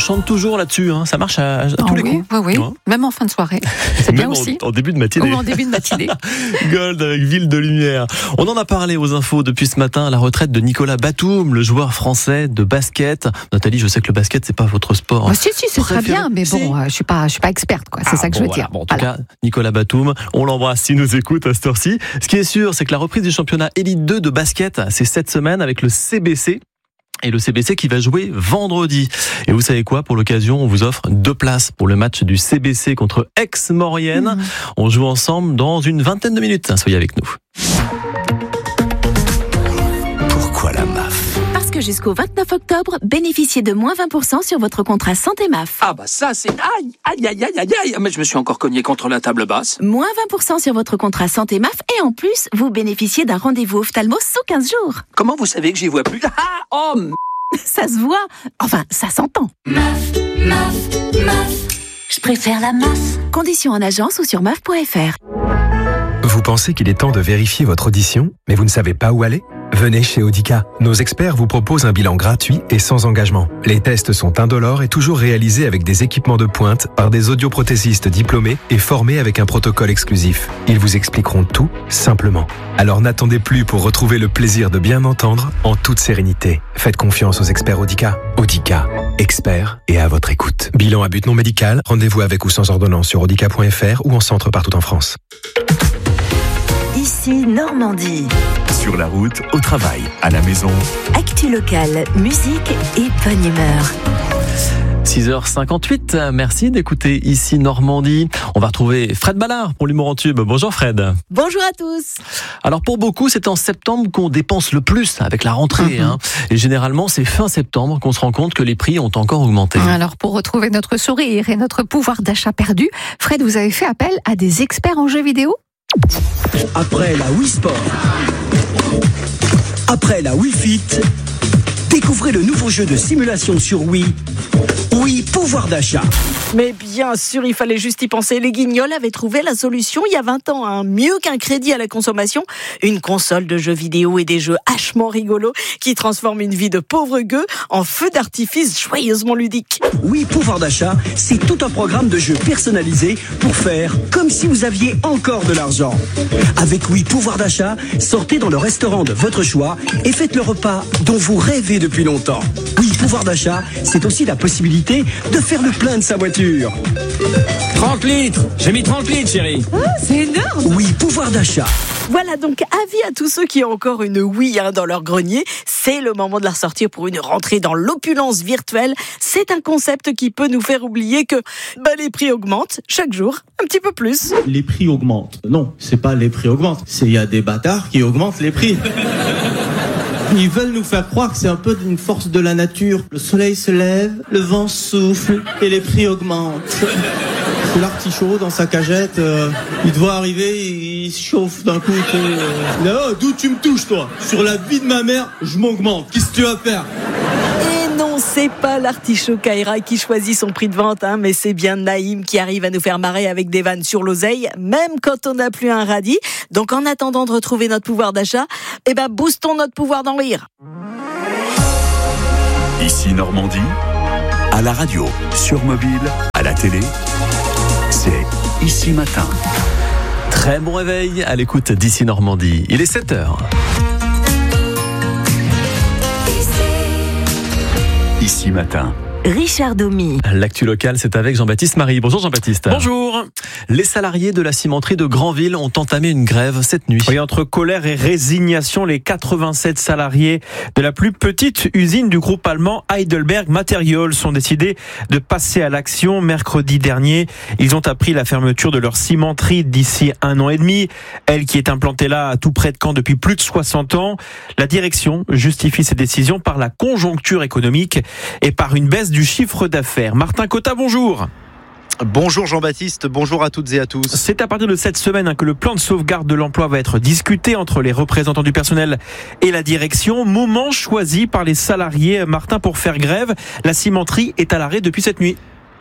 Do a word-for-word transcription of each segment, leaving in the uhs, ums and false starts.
chante toujours là-dessus, hein. Ça marche à, à oh tous les oui, coups. Oui, oui. Ouais. Même en fin de soirée. C'est bien Même aussi. En, en début de matinée. Ou en début de matinée. Gold avec Ville de Lumière. On en a parlé aux infos depuis ce matin, la retraite de Nicolas Batum, le joueur français de basket. Nathalie, je sais que le basket, c'est pas votre sport. Bah, si, si, c'est préféré. très bien, mais bon, Si. euh, je suis pas, je suis pas experte, quoi. C'est Ah, ça que bon, je veux voilà. dire. Bon, en tout Voilà. cas, Nicolas Batum, on l'embrasse s'il nous écoute à cette heure-ci. Ce qui est sûr, c'est que la reprise du championnat Élite deux de basket, c'est cette semaine avec le C B C. Et le C B C qui va jouer vendredi. Et vous savez quoi, pour l'occasion, on vous offre deux places pour le match du C B C contre Aix-Maurienne. Mmh. On joue ensemble dans une vingtaine de minutes. Soyez avec nous. Pourquoi la M A F ? Parce que jusqu'au vingt-neuf octobre, bénéficiez de moins vingt pour cent sur votre contrat santé M A F. Ah bah ça c'est... Aïe, aïe, aïe, aïe, aïe, aïe. Mais je me suis encore cogné contre la table basse. Moins vingt pour cent sur votre contrat santé M A F et en plus, vous bénéficiez d'un rendez-vous ophtalmo sous quinze jours. Comment vous savez que j'y vois plus? Ah, oh, m- Ça se voit. Enfin, ça s'entend. M A F, M A F, M A F. Je préfère la M A F. Conditions en agence ou sur M A F point F R. Vous pensez qu'il est temps de vérifier votre audition, mais vous ne savez pas où aller ? Venez chez Audica. Nos experts vous proposent un bilan gratuit et sans engagement. Les tests sont indolores et toujours réalisés avec des équipements de pointe par des audioprothésistes diplômés et formés avec un protocole exclusif. Ils vous expliqueront tout simplement. Alors n'attendez plus pour retrouver le plaisir de bien entendre en toute sérénité. Faites confiance aux experts Audica. Audica, experts et à votre écoute. Bilan à but non médical, rendez-vous avec ou sans ordonnance sur audica point F R ou en centre partout en France. Ici Normandie. Sur la route, au travail, à la maison. Actu locale, musique et bonne humeur. six heures cinquante-huit, merci d'écouter Ici Normandie. On va retrouver Fred Ballard pour l'humour en tube. Bonjour Fred. Bonjour à tous. Alors pour beaucoup, c'est en septembre qu'on dépense le plus avec la rentrée. Mm-hmm. hein. Et généralement, c'est fin septembre qu'on se rend compte que les prix ont encore augmenté. Alors pour retrouver notre sourire et notre pouvoir d'achat perdu, Fred, vous avez fait appel à des experts en jeux vidéo ? Après la Wii Sport, après la Wii Fit, découvrez le nouveau jeu de simulation sur Wii, Wii Pouvoir d'achat. Mais bien sûr, il fallait juste y penser. Les Guignols avaient trouvé la solution il y a vingt ans. Hein. Mieux qu'un crédit à la consommation, une console de jeux vidéo et des jeux hachement rigolos qui transforment une vie de pauvre gueux en feu d'artifice joyeusement ludique. Wii Pouvoir d'achat, c'est tout un programme de jeux personnalisés pour faire comme si vous aviez encore de l'argent. Avec Wii Pouvoir d'achat, sortez dans le restaurant de votre choix et faites le repas dont vous rêvez depuis longtemps. Wii Pouvoir d'achat, c'est aussi la possibilité de faire le plein de sa voiture. trente litres. J'ai mis trente litres, chérie. Oh, c'est énorme. Oui, pouvoir d'achat. Voilà donc avis à tous ceux qui ont encore une Wii hein, dans leur grenier. C'est le moment de la ressortir pour une rentrée dans l'opulence virtuelle. C'est un concept qui peut nous faire oublier que bah, les prix augmentent chaque jour un petit peu plus. Les prix augmentent. Non, c'est pas les prix augmentent. C'est il y a des bâtards qui augmentent les prix. Ils veulent nous faire croire que c'est un peu d'une force de la nature. Le soleil se lève, le vent souffle et les prix augmentent. C'est l'artichaut dans sa cagette. Euh, il doit arriver, il se chauffe d'un coup. Euh, là, oh, d'où tu me touches, toi ? Sur la vie de ma mère, je m'augmente. Qu'est-ce que tu vas faire ? Et non, c'est pas l'artichaut Kaira qui choisit son prix de vente, hein, mais c'est bien Naïm qui arrive à nous faire marrer avec des vannes sur l'oseille, même quand on n'a plus un radis. Donc en attendant de retrouver notre pouvoir d'achat, eh ben boostons notre pouvoir d'en rire. Ici Normandie, à la radio, sur mobile, à la télé, c'est Ici Matin. Très bon réveil à l'écoute d'Ici Normandie. Il est sept heures. Ici Matin. Richard Domy. L'actu locale, c'est avec Jean-Baptiste Marie. Bonjour Jean-Baptiste. Bonjour. Les salariés de la cimenterie de Granville ont entamé une grève cette nuit. Oui, entre colère et résignation, les quatre-vingt-sept salariés de la plus petite usine du groupe allemand Heidelberg Materials sont décidés de passer à l'action. Mercredi dernier, ils ont appris la fermeture de leur cimenterie d'ici un an et demi. Elle qui est implantée là tout près de Caen depuis plus de soixante ans. La direction justifie ces décisions par la conjoncture économique et par une baisse du chiffre d'affaires. Martin Cotta, bonjour. Bonjour Jean-Baptiste, bonjour à toutes et à tous. C'est à partir de cette semaine hein, que le plan de sauvegarde de l'emploi va être discuté entre les représentants du personnel et la direction. Moment choisi par les salariés, Martin, pour faire grève. La cimenterie est à l'arrêt depuis cette nuit.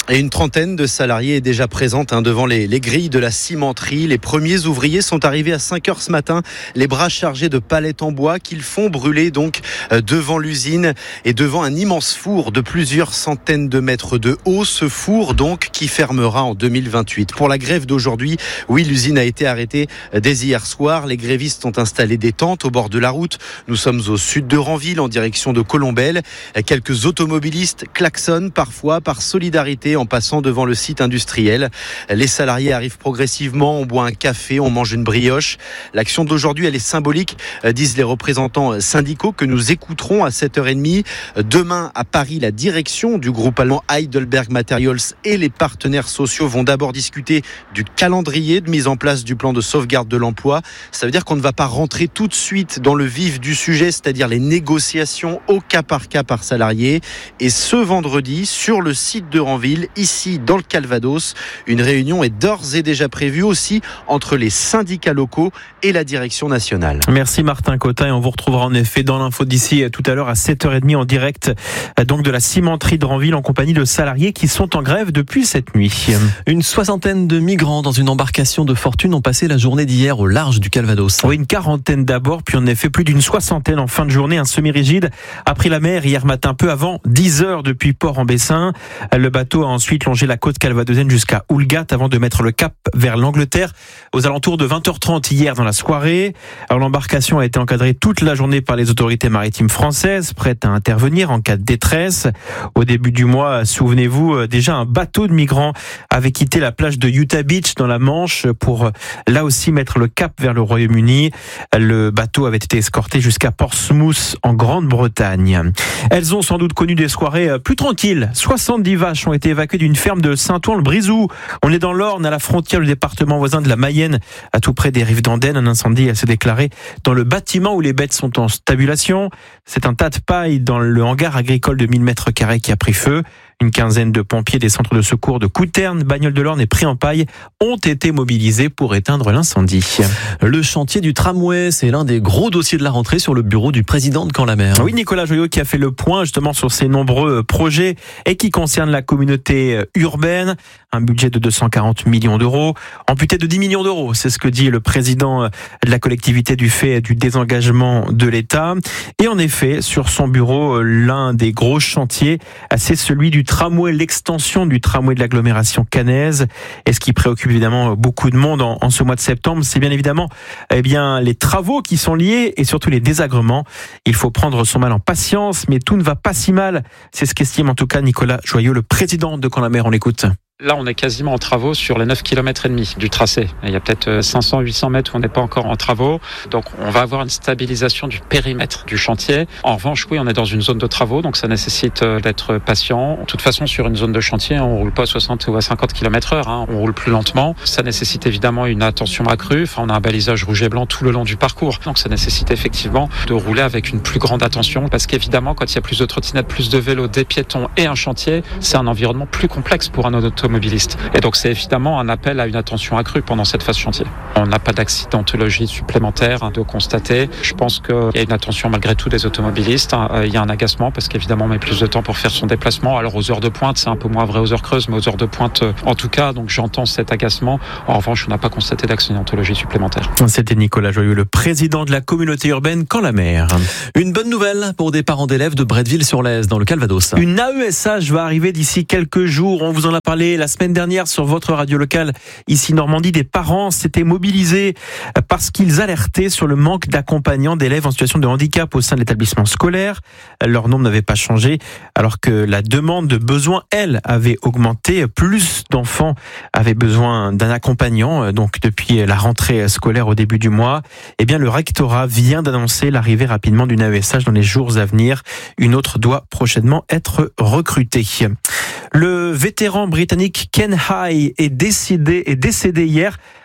Et une trentaine de salariés est déjà présente hein, devant les, les grilles de la cimenterie. Les premiers ouvriers sont arrivés à cinq heures ce matin, les bras chargés de palettes en bois qu'ils font brûler donc euh, devant l'usine et devant un immense four de plusieurs centaines de mètres de haut. Ce four donc qui fermera en deux mille vingt-huit. Pour la grève d'aujourd'hui, oui, l'usine a été arrêtée dès hier soir. Les grévistes ont installé des tentes au bord de la route. Nous sommes au sud de Ranville en direction de Colombelles. Quelques automobilistes klaxonnent parfois par solidarité en passant devant le site industriel. Les salariés arrivent progressivement, on boit un café, on mange une brioche. L'action d'aujourd'hui, elle est symbolique, disent les représentants syndicaux que nous écouterons à sept heures trente. Demain, à Paris, la direction du groupe allemand Heidelberg Materials et les partenaires sociaux vont d'abord discuter du calendrier de mise en place du plan de sauvegarde de l'emploi. Ça veut dire qu'on ne va pas rentrer tout de suite dans le vif du sujet, c'est-à-dire les négociations au cas par cas par salarié. Et ce vendredi, sur le site de Ranville, ici dans le Calvados, une réunion est d'ores et déjà prévue aussi entre les syndicats locaux et la direction nationale. Merci Martin Cotin et on vous retrouvera en effet dans l'info d'ici tout à l'heure à sept heures trente en direct donc de la cimenterie de Ranville en compagnie de salariés qui sont en grève depuis cette nuit. Une soixantaine de migrants dans une embarcation de fortune ont passé la journée d'hier au large du Calvados. Oui, une quarantaine d'abord, puis en effet plus d'une soixantaine en fin de journée. Un semi-rigide a pris la mer hier matin peu avant dix heures depuis Port-en-Bessin. Le bateau a ensuite longé la côte calvadosienne jusqu'à Oulgat avant de mettre le cap vers l'Angleterre aux alentours de vingt heures trente hier dans la soirée. Alors l'embarcation a été encadrée toute la journée par les autorités maritimes françaises, prêtes à intervenir en cas de détresse. Au début du mois, souvenez-vous, déjà un bateau de migrants avait quitté la plage de Utah Beach dans la Manche pour là aussi mettre le cap vers le Royaume-Uni. Le bateau avait été escorté jusqu'à Portsmouth en Grande-Bretagne. Elles ont sans doute connu des soirées plus tranquilles. soixante-dix vaches ont été évacuées d'une ferme de Saint-Ouen-le-Brizou. On est dans l'Orne, à la frontière du département voisin de la Mayenne, à tout près des rives d'Andenne. Un incendie s'est déclaré dans le bâtiment où les bêtes sont en stabulation. C'est un tas de paille dans le hangar agricole de mille mètres carrés qui a pris feu. Une quinzaine de pompiers des centres de secours de Couterne, Bagnoles de l'Orne et Pré-en-Paille ont été mobilisés pour éteindre l'incendie. Le chantier du tramway, c'est l'un des gros dossiers de la rentrée sur le bureau du président de Caen-la-Mer. Oui, Nicolas Joyot qui a fait le point justement sur ces nombreux projets et qui concernent la communauté urbaine. Un budget de deux cent quarante millions d'euros, amputé de dix millions d'euros. C'est ce que dit le président de la collectivité du fait du désengagement de l'État. Et en effet, sur son bureau, l'un des gros chantiers, c'est celui du tramway, l'extension du tramway de l'agglomération caennaise. Et ce qui préoccupe évidemment beaucoup de monde en, en ce mois de septembre, c'est bien évidemment eh bien, les travaux qui sont liés et surtout les désagréments. Il faut prendre son mal en patience, mais tout ne va pas si mal. C'est ce qu'estime en tout cas Nicolas Joyot, le président de Caen-la-Mer. On l'écoute. Là, on est quasiment en travaux sur les neuf kilomètres et demi du tracé. Il y a peut-être cinq cents, huit cents mètres où on n'est pas encore en travaux. Donc, on va avoir une stabilisation du périmètre du chantier. En revanche, oui, on est dans une zone de travaux, donc ça nécessite d'être patient. De toute façon, sur une zone de chantier, on roule pas à soixante ou à cinquante kilomètres heure, hein. On roule plus lentement. Ça nécessite évidemment une attention accrue. Enfin, on a un balisage rouge et blanc tout le long du parcours. Donc, ça nécessite effectivement de rouler avec une plus grande attention parce qu'évidemment, quand il y a plus de trottinettes, plus de vélos, des piétons et un chantier, c'est un environnement plus complexe pour un automobiliste. Et donc c'est évidemment un appel à une attention accrue pendant cette phase chantier. On n'a pas d'accidentologie supplémentaire hein, de constater. Je pense qu'il y a une attention malgré tout des automobilistes. Hein. Il y a un agacement parce qu'évidemment on met plus de temps pour faire son déplacement. Alors aux heures de pointe, c'est un peu moins vrai aux heures creuses, mais aux heures de pointe en tout cas, donc j'entends cet agacement. En revanche, on n'a pas constaté d'accidentologie supplémentaire. C'était Nicolas Joyeux, le président de la communauté urbaine Caen-la-Mer. Une bonne nouvelle pour des parents d'élèves de Bretteville-sur-Lez dans le Calvados. Une A E S H va arriver d'ici quelques jours. On vous en a parlé la semaine dernière sur votre radio locale ici Normandie. Des parents s'étaient mobilisés parce qu'ils alertaient sur le manque d'accompagnants d'élèves en situation de handicap au sein de l'établissement scolaire. Leur nombre n'avait pas changé alors que la demande de besoin, elle, avait augmenté. Plus d'enfants avaient besoin d'un accompagnant. Donc depuis la rentrée scolaire au début du mois, eh bien le rectorat vient d'annoncer l'arrivée rapidement d'une A E S H dans les jours à venir. Une autre doit prochainement être recrutée. Le vétéran britannique Ken High est décédé, est décédé hier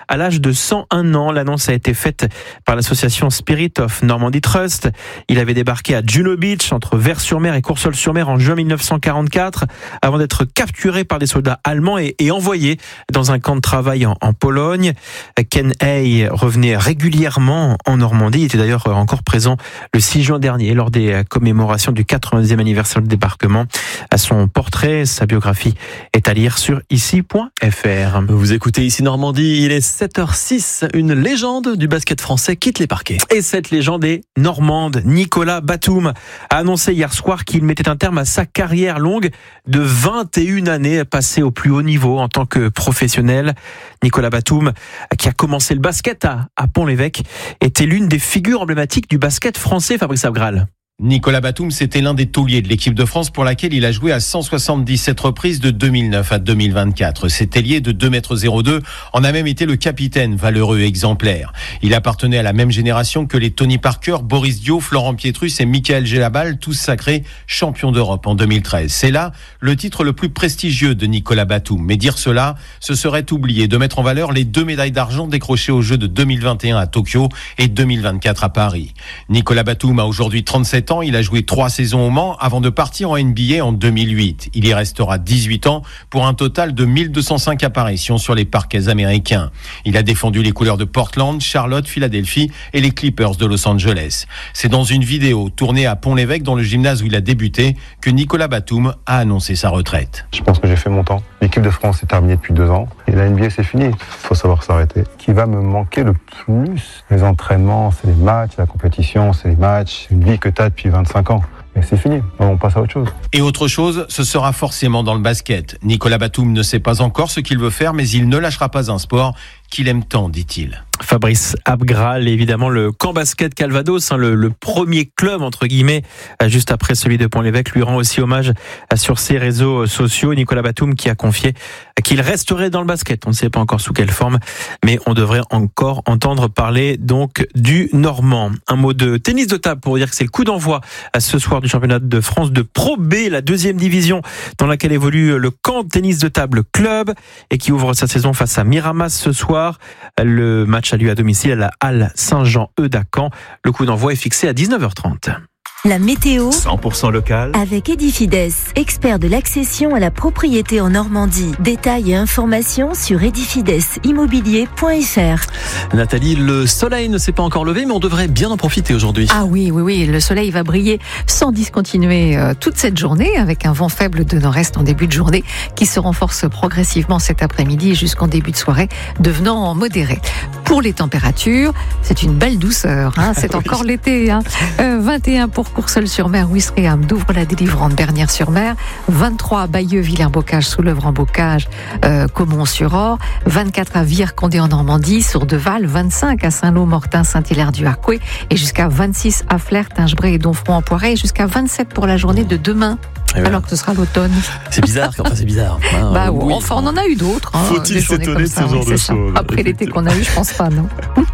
à l'âge de cent un ans. L'annonce a été faite par l'association Spirit of Normandy Trust. Il avait débarqué à Juno Beach, entre Vers-sur-Mer et Courseulles-sur-Mer en juin mille neuf cent quarante-quatre, avant d'être capturé par des soldats allemands et, et envoyé dans un camp de travail en, en Pologne. Ken Hay revenait régulièrement en Normandie. Il était d'ailleurs encore présent le six juin dernier lors des commémorations du quatre-vingtième anniversaire du débarquement. À son portrait, sa biographie est à lire sur ici point f r. Vous écoutez Ici Normandie, il est sept heures six. Une légende du basket français quitte les parquets. Et cette légende est normande. Nicolas Batum a annoncé hier soir qu'il mettait un terme à sa carrière longue de vingt et une années passées au plus haut niveau en tant que professionnel. Nicolas Batum, qui a commencé le basket à, à Pont-l'Évêque, était l'une des figures emblématiques du basket français, Fabrice Abgral. Nicolas Batum, c'était l'un des tauliers de l'équipe de France pour laquelle il a joué à cent soixante-dix-sept reprises de deux mille neuf à deux mille vingt-quatre. Cet ailier de deux mètres zéro deux en a même été le capitaine, valeureux exemplaire. Il appartenait à la même génération que les Tony Parker, Boris Dio, Florent Pietrus et Michael Gelabal, tous sacrés champions d'Europe en deux mille treize. C'est là le titre le plus prestigieux de Nicolas Batum. Mais dire cela, ce serait oublier de mettre en valeur les deux médailles d'argent décrochées aux Jeux de deux mille vingt et un à Tokyo et deux mille vingt-quatre à Paris. Nicolas Batum a aujourd'hui trente-sept ans, il a joué trois saisons au Mans avant de partir en N B A en deux mille huit. Il y restera dix-huit ans pour un total de mille deux cent cinq apparitions sur les parquets américains. Il a défendu les couleurs de Portland, Charlotte, Philadelphie et les Clippers de Los Angeles. C'est dans une vidéo tournée à Pont-l'Évêque, dans le gymnase où il a débuté, que Nicolas Batum a annoncé sa retraite. Je pense que j'ai fait mon temps. L'équipe de France est terminée depuis deux ans et la N B A c'est fini. Il faut savoir s'arrêter. Ce qui va me manquer le plus, les entraînements, c'est les matchs, la compétition, c'est les matchs, une vie que tu as depuis vingt-cinq ans. Mais c'est fini, on passe à autre chose. Et autre chose, ce sera forcément dans le basket. Nicolas Batum ne sait pas encore ce qu'il veut faire, mais il ne lâchera pas un sport qu'il aime tant, dit-il. Fabrice Abgral, évidemment le camp basket Calvados, hein, le, le premier club entre guillemets, juste après celui de Pont-l'Évêque, lui rend aussi hommage sur ses réseaux sociaux. Nicolas Batum qui a confié qu'il resterait dans le basket. On ne sait pas encore sous quelle forme, mais on devrait encore entendre parler donc du Normand. Un mot de tennis de table pour dire que c'est le coup d'envoi ce soir du championnat de France de Pro B, la deuxième division dans laquelle évolue le camp de tennis de table club et qui ouvre sa saison face à Miramas ce soir. Le match a lieu à domicile à la Halle Saint-Jean-Eudacan. Le coup d'envoi est fixé à dix-neuf heures trente. La météo cent pour cent local avec Edifides, expert de l'accession à la propriété en Normandie. Détails et informations sur edifides immobilier point f r. Nathalie, le soleil ne s'est pas encore levé, mais on devrait bien en profiter aujourd'hui. Ah oui, oui, oui, le soleil va briller sans discontinuer euh, toute cette journée, avec un vent faible de nord-est en début de journée qui se renforce progressivement cet après-midi jusqu'en début de soirée, devenant modéré. Pour les températures, c'est une belle douceur, hein, c'est oui. encore l'été. Hein. Euh, vingt et un pour Courseulles-sur-Mer, Ouistreham, Douvres-la-Délivrante, Bernières-sur-Mer, vingt-trois à Bayeux, Villers-Bocage, Soulèvre-en-Bocage, euh, Caumont-sur-Or, vingt-quatre à Vire, Condé en Normandie, Sourdeval, vingt-cinq à Saint-Lô, Mortain, Saint-Hilaire-du-Harcouët et jusqu'à vingt-six à Flers, Tingebray et Donfront-en-Poiré et jusqu'à vingt-sept pour la journée de demain. Et alors voilà. Que ce sera l'automne. C'est bizarre, enfin c'est bizarre. Hein, bah, oui. Enfin, on en a eu d'autres. Hein, Faut-il s'étonner de ce genre oui, de choses? Après l'été qu'on a eu, je pense pas, non.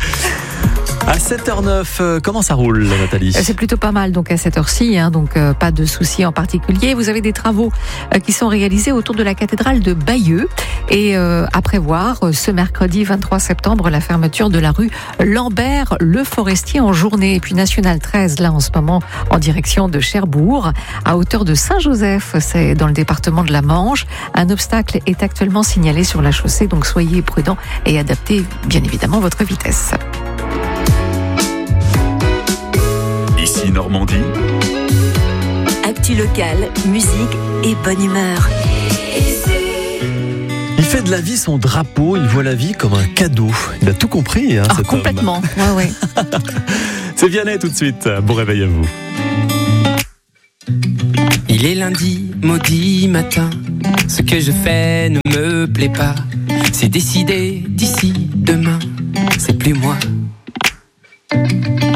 À sept heures neuf, comment ça roule, Nathalie? C'est plutôt pas mal, donc à cette heure-ci, hein, donc euh, pas de soucis en particulier. Vous avez des travaux euh, qui sont réalisés autour de la cathédrale de Bayeux et euh, à prévoir euh, ce mercredi vingt-trois septembre la fermeture de la rue Lambert-Le Forestier en journée. Et puis National treize, là en ce moment en direction de Cherbourg, à hauteur de Saint-Joseph, c'est dans le département de la Manche. Un obstacle est actuellement signalé sur la chaussée, donc soyez prudents et adaptez bien évidemment votre vitesse. Ici Normandie. Actu locale, musique et bonne humeur. Il fait de la vie son drapeau, il voit la vie comme un cadeau. Il a tout compris, hein, ah, cet complètement. homme. Ouais, ouais. C'est Vianney tout de suite. Bon réveil à vous. Il est lundi, maudit matin. Ce que je fais ne me plaît pas. C'est décidé d'ici demain. C'est plus moi.